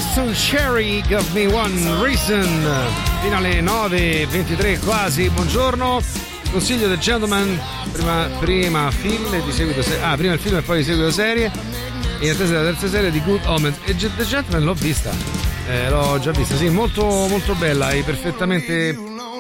Winston Cherry, Give Me One Reason, fino alle 9:23 quasi. Buongiorno. Consiglio del gentleman, prima film e di seguito prima il film e poi di seguito serie, in attesa della terza serie di Good Omens. E The Gentleman l'ho vista, l'ho già vista, sì, molto molto bella, hai perfettamente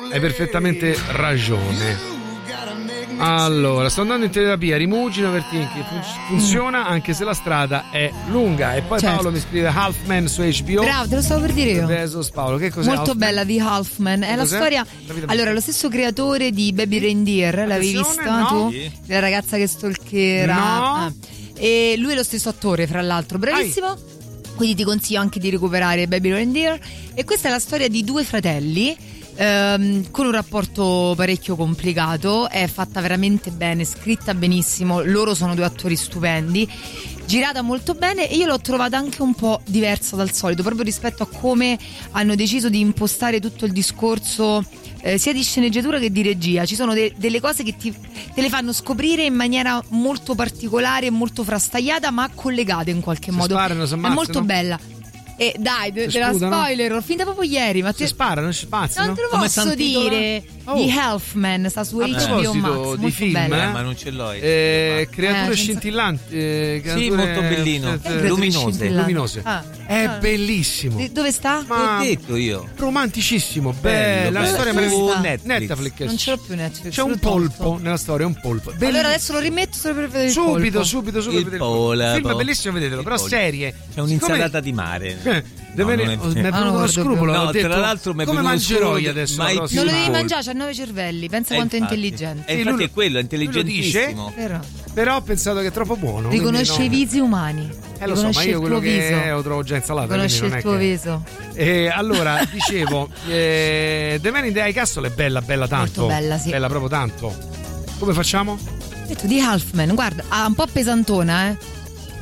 ragione. Allora, sto andando in terapia, Rimugino Vertinchi, funziona anche se la strada è lunga. E poi certo. Paolo mi scrive Halfman su HBO. Bravo, te lo stavo per dire io. Bezos, Paolo, che cos'è? Molto Halfman? Bella di Halfman. È la storia. Allora, lo stesso creatore di Baby Reindeer, l'avevi vista no. tu? Sì. Della ragazza che stalkera. No. E lui è lo stesso attore, fra l'altro, bravissimo. Quindi ti consiglio anche di recuperare Baby Reindeer. E questa è la storia di due fratelli. Con un rapporto parecchio complicato, è fatta veramente bene, scritta benissimo, loro sono due attori stupendi, girata molto bene, e io l'ho trovata anche un po' diversa dal solito, proprio rispetto a come hanno deciso di impostare tutto il discorso sia di sceneggiatura che di regia. Ci sono delle cose che te le fanno scoprire in maniera molto particolare, molto frastagliata, ma collegate in qualche modo. Sparano, è molto bella. E dai, della spoiler, l'ho finita proprio ieri. Ma si sparano, si spazzano. Non te lo posso dire. Di Halfman, sta su HBO Max. Di film, ma non ce l'ho. Creature scintillanti. Sì, molto bellino. Luminose. È bellissimo. Dove sta? Ma l'ho detto io. Romanticissimo, bella. La storia Netflix. Non ce l'ho più Netflix. C'è un polpo nella storia, un polpo. Allora adesso lo rimetto solo per vedere il subito. Il film è bellissimo, vedetelo, però serie. C'è un'insalata di mare. Mi è venuto uno scrupolo. No, ho detto, tra l'altro come mangerò io adesso? Non lo devi mangiare, c'ha 9 cervelli. Pensa quanto è intelligente. E infatti è quello, è intelligentissimo. Però ho pensato che è troppo buono. Riconosce i visi umani. Lo so, ma io quello che lo trovo già insalato. Riconosce il tuo viso. Allora, dicevo, The Man in the High Castle è bella tanto. Molto bella, sì. Bella proprio tanto. Come facciamo? Ho detto di Halfman, guarda, ha un po' pesantona,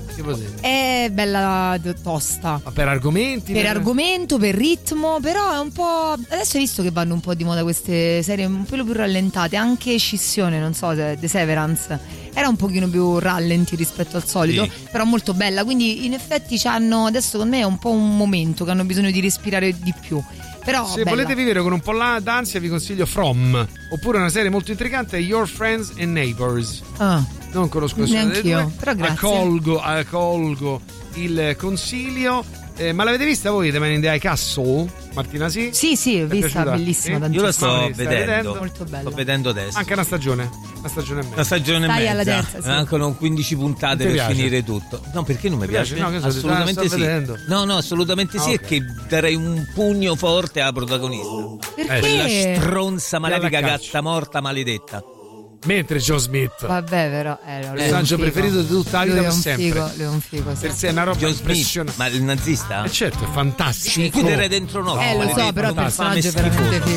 È bella tosta. Ma per argomenti? Per argomento, per ritmo, però è un po'. Adesso hai visto che vanno un po' di moda queste serie un po' più rallentate. Anche Scissione, non so se The Severance era un pochino più rallenti rispetto al solito, sì. Però molto bella. Quindi in effetti c'hanno. Adesso secondo me è un po' un momento che hanno bisogno di respirare di più. Però se volete vivere con un po' d'ansia vi consiglio From, oppure una serie molto intrigante Your Friends and Neighbors. Non conosco nessuno delle due, però grazie. Accolgo il consiglio. Ma l'avete vista voi The Man in the High Castle? Martina, sì? Sì, ho vista, bellissima. Io la sto vedendo. Molto bella. Sto vedendo adesso. Anche una stagione e mezza. Una stagione e mezza. mezza. Alla terza, sì. Mancano 15 puntate per finire tutto. No, perché non mi piace? No, assolutamente sì. Vedendo. No, assolutamente sì. Okay. È che darei un pugno forte alla protagonista. Perché? Quella stronza malefica, gatta morta maledetta. Mentre Joe Smith, vabbè, però il personaggio preferito di tutta la vita per sempre. Lui è un figo, sì. Per sé è una roba impressionante. Ma il nazista? Certo, è fantastico. Ci chiuderei dentro no. Lo so, però il personaggio è veramente figo.